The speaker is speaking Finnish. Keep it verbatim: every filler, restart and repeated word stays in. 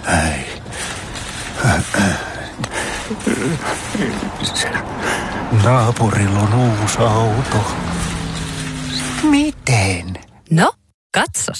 Äi. Naapurilla on uusi auto. Miten? No, katsos.